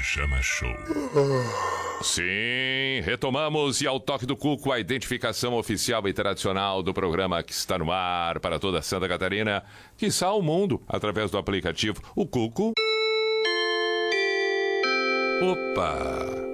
Pijama Show. Sim, retomamos e ao toque do cuco a identificação oficial e tradicional do programa que está no ar para toda Santa Catarina, quiçá o mundo, através do aplicativo O Cuco. Opa!